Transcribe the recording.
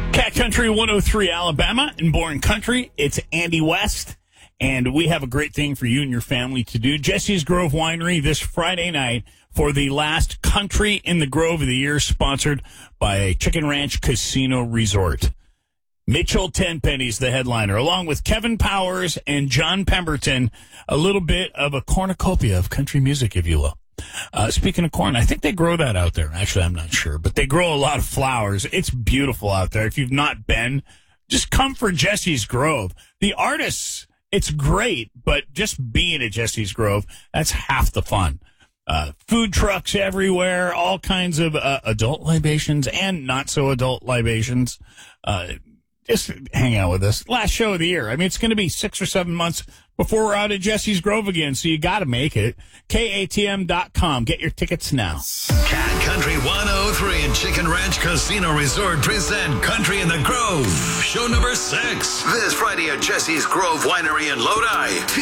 Cat Country 103 Alabama and Born Country. It's Andy West, and we have a great thing for you and your family to do. Jesse's Grove Winery this Friday night for the last Country in the Grove of the year, sponsored by Chicken Ranch Casino Resort. Mitchell Tenpenny's the headliner, along with Kevin Powers and John Pemberton. A little bit of a cornucopia of country music, if you will. Speaking of corn, I think they grow that out there. Actually, I'm not sure, but they grow a lot of flowers. It's beautiful out there. If you've not been, just come for Jesse's Grove. The artists, it's great, but just being at Jesse's Grove, that's half the fun. Food trucks everywhere, all kinds of adult libations and not so adult libations. Just hang out with us. Last show of the year. I mean, it's going to be 6 or 7 months before we're out at Jesse's Grove again, so you got to make it. KATM.com. Get your tickets now. Cat Country 103 and Chicken Ranch Casino Resort present Country in the Grove, show number 6. This Friday at Jesse's Grove Winery in Lodi.